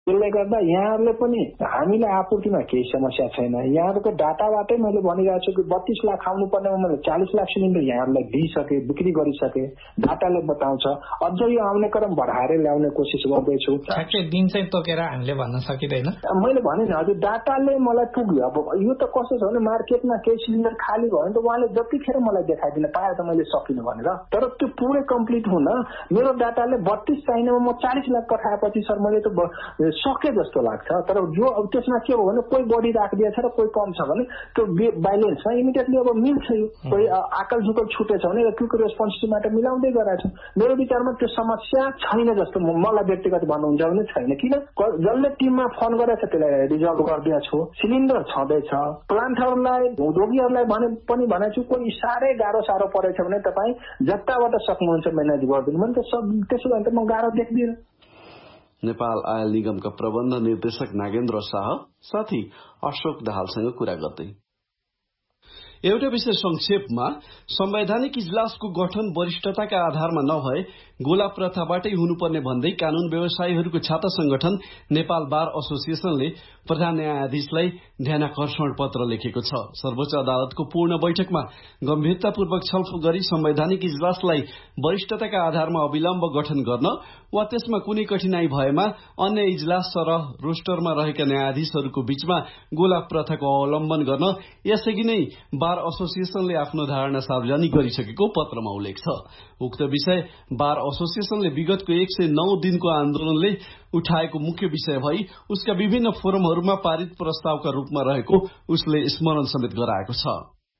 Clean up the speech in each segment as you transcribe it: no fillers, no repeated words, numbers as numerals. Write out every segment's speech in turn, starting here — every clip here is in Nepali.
त्यसले गर्दा यहाँहरूले पनि हामीलाई आपूर्तिमा केही समस्या छैन। यहाँहरूको डाटाबाटै मैले भनिरहेको छु कि 32 लाख आउनु पर्नेमा मैले 40 लाख सिलिन्डर यहाँहरूलाई दिइसके, बिक्री गरिसके। डाटाले बताउँछ। अझ यो आउने क्रम बढाएर ल्याउने कोसिस गर्दैछु। ठ्याक्कै दिन चाहिँ तोकेर हामीले भन्न सकिँदैन। मैले भने नि हजुर, डाटाले मलाई पुग्यो। अब यो त कस्तो छ भने मार्केटमा केही सिलिन्डर खाली भयो भने त उहाँले जतिखेर मलाई देखाइदिन पाए त मैले सकिनँ भनेर। तर त्यो पुरै कम्प्लिट हुन मेरो डाटाले 32 चाहिनेमा म 40 लाख पठाएपछि सर मैले त सके जस्तो लाग्छ। तर जो अब त्यसमा के हो भने कोही बढी राखिदिएछ र कोही कम छ भने त्यो ब्यालेन्समा इमिडिएटली अब मिल्छ। यो कोही आकल झुकल छुटेछ भने क्विक रेस्पोन्स टिमबाट मिलाउँदै गराएको छ। मेरो विचारमा त्यो समस्या छैन जस्तो मलाई व्यक्तिगत भन्नुहुन्छ भने छैन। किन जसले टिममा फोन गरेछ त्यसलाई रिजल्भ गरिदिएको छु। सिलिन्डर छँदैछ। प्लान्टहरूलाई उद्योगीहरूलाई पनि भनेको छु कोही साह्रै गाह्रो परेछ भने तपाईँ जताबाट सक्नुहुन्छ म्यानेज गरिदिनु भने त्यसो भने त म गाह्रो देख्दिनँ। नेपाल आयल निगमका प्रबन्ध निर्देशक नागेन्द्र शाह साथी अशोक दाहालसँग कुरा गर्दै। एउटा विषय संक्षेपमा, संवैधानिक इजलासको गठन वरिष्ठताका आधारमा नभए गोला प्रथाबाटै हुनुपर्ने भन्दै कानून व्यवसायीहरूको छाता संगठन नेपाल बार एसोसिएसनले प्रधान न्यायाधीशलाई ध्यानाकर्षण पत्र लेखेको छ। सर्वोच्च अदालतको पूर्ण बैठकमा गम्भीरतापूर्वक छलफल गरी संवैधानिक इजलासलाई वरिष्ठताका आधारमा अविलम्ब गठन गर्न वा त्यसमा कुनै कठिनाई भएमा अन्य इजलास सरह रोस्टरमा रहेका न्यायाधीशहरूको बीचमा गोला प्रथाको अवलम्बन गर्न यसअघि नै बार एसोसिएसनले आफ्नो धारणा सार्वजनिक गरिसकेको पत्रमा उल्लेख छ। उक्त विषय बार एसोसिएसनले विगतको 109 दिनको आन्दोलनले उठाएको मुख्य विषय भई उसका विभिन्न फोरमहरूमा पारित प्रस्तावका रूपमा रहेको उसले स्मरण समेत गराएको छ।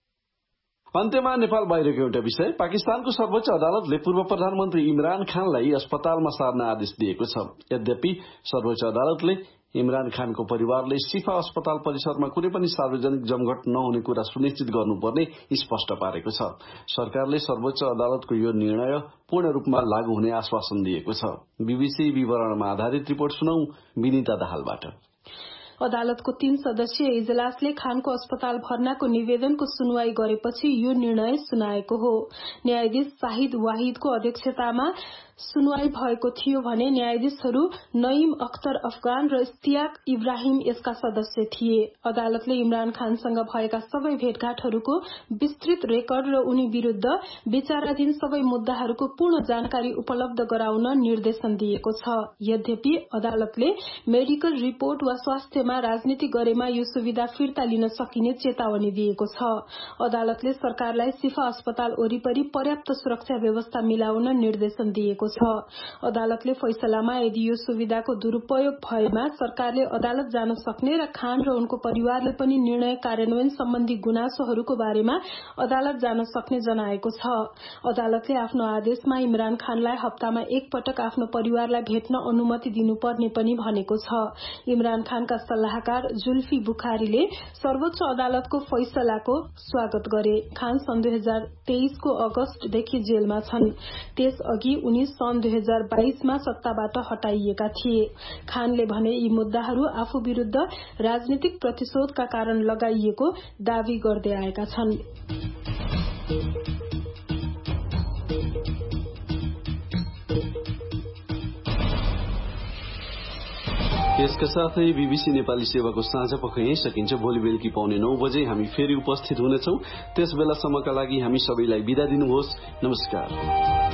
अन्त्यमा नेपाल बाहिरको एउटा विषय, पाकिस्तानको सर्वोच्च अदालतले पूर्व प्रधानमन्त्री इमरान खानलाई अस्पतालमा सार्न आदेश दिएको छ। यद्यपि सर्वोच्च अदालतले इमरान खानको परिवारले शिफा अस्पताल परिसरमा कुनै पनि सार्वजनिक जमघट नहुने कुरा सुनिश्चित गर्नुपर्ने स्पष्ट पारेको छ। सरकारले सर्वोच्च अदालतको यो निर्णय पूर्ण रूपमा लागू हुने आश्वासन दिएको छ। बीबीसी विवरणमा आधारित रिपोर्ट सुनौ विनिता दाहालबाट। अदालतको 3 सदस्यीय इजलासले खानको अस्पताल भर्नाको निवेदनको सुनवाई गरेपछि यो निर्णय सुनाएको हो। न्यायाधीश शाहिद वाहिदको अध्यक्षतामा सुनवाई भएको थियो भने न्यायाधीशहरू नईम अख्तर अफगान र इस्तियाक इब्राहिम यसका सदस्य थिए। अदालतले इमरान खानसँग भएका सबै भेटघाटहरूको विस्तृत रेकर्ड र उनी विरूद्ध विचाराधीन सबै मुद्दाहरूको पूर्ण जानकारी उपलब्ध गराउन निर्देशन दिएको छ। यद्यपि अदालतले मेडिकल रिपोर्ट वा स्वास्थ्यमा राजनीति गरेमा यो सुविधा फिर्ता लिन सकिने चेतावनी दिएको छ। अदालतले सरकारलाई शिफा अस्पताल वरिपरि पर्याप्त सुरक्षा व्यवस्था मिलाउन निर्देशन दिएको छ। अदालतले फैसलामा यदि यो सुविधाको दुरूपयोग भएमा सरकारले अदालत जान सक्ने र खान र उनको परिवारले पनि निर्णय कार्यान्वयन सम्बन्धी गुनासोहरूको बारेमा अदालत जान सक्ने जनाएको छ। अदालतले आफ्नो आदेशमा इमरान खानलाई हप्तामा एक पटक आफ्नो परिवारलाई भेट्न अनुमति दिनुपर्ने पनि भनेको छ। इमरान खानका सल्लाहकार जुल्फी बुखारीले सर्वोच्च अदालतको फैसलाको स्वागत गरे। खान सन् 2023 को अगस्तदेखि जेलमा छन्। त्यसअघि उनी सन् 2022 मा सत्ताबाट हटाइएका थिए। खानले भने यी मुद्दाहरू आफू विरूद्ध राजनीतिक प्रतिशोधका कारण लगाइएको दावी गर्दै आएका छन्। यसका साथै बीबीसी नेपाली सेवाको साँझ पख यही सकिन्छ। भोलि बेलुकी पाउने 9 बजे हामी फेरि उपस्थित हुनेछौं। त्यस बेलासम्मका लागि हामी सबैलाई बिदा दिनुहोस्। नमस्कार।